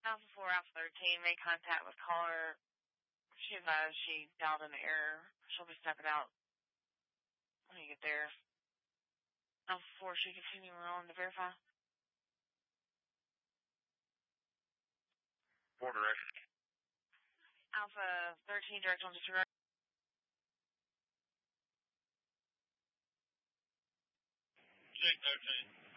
Alpha 4, Alpha 13, made contact with caller. She advised she dialed an error. She'll be stepping out when you get there. Alpha 4, should continue on to verify? 4 direct. Alpha 13, direct on disregard. 613.